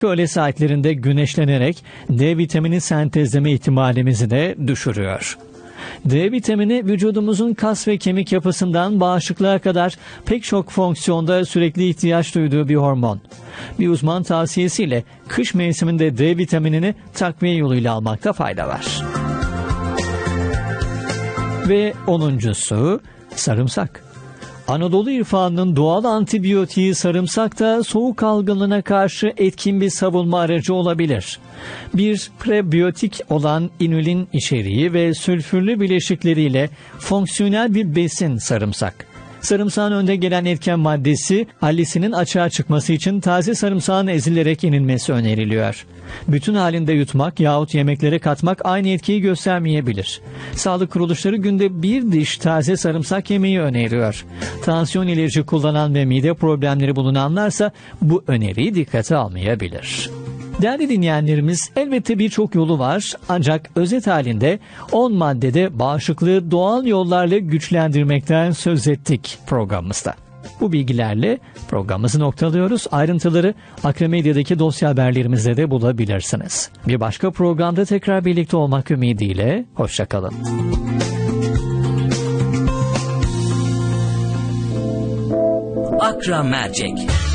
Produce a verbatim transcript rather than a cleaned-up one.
öğle saatlerinde güneşlenerek D vitamini sentezleme ihtimalimizi de düşürüyor. D vitamini vücudumuzun kas ve kemik yapısından bağışıklığa kadar pek çok fonksiyonda sürekli ihtiyaç duyduğu bir hormon. Bir uzman tavsiyesiyle kış mevsiminde D vitaminini takviye yoluyla almakta fayda var. Ve onuncusu sarımsak. Anadolu irfanının doğal antibiyotiği sarımsak da soğuk algınlığına karşı etkin bir savunma aracı olabilir. Bir prebiyotik olan inülin içeriği ve sülfürlü bileşikleriyle fonksiyonel bir besin sarımsak. Sarımsağın önde gelen etken maddesi allisinin açığa çıkması için taze sarımsağın ezilerek yenilmesi öneriliyor. Bütün halinde yutmak yahut yemeklere katmak aynı etkiyi göstermeyebilir. Sağlık kuruluşları günde bir diş taze sarımsak yemeyi öneriyor. Tansiyon ilacı kullanan ve mide problemleri bulunanlarsa bu öneriyi dikkate almayabilir. Değerli dinleyenlerimiz, elbette birçok yolu var ancak özet halinde on maddede bağışıklığı doğal yollarla güçlendirmekten söz ettik programımızda. Bu bilgilerle programımızı noktalıyoruz. Ayrıntıları Akremedya'daki dosya haberlerimizde de bulabilirsiniz. Bir başka programda tekrar birlikte olmak ümidiyle, hoşça kalın. Akra Mercek.